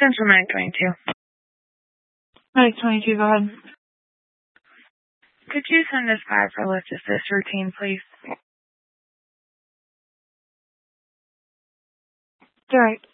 Central Mag 22. Mag 22, go ahead. Could you send us 5 for lift assist routine, please? Alright.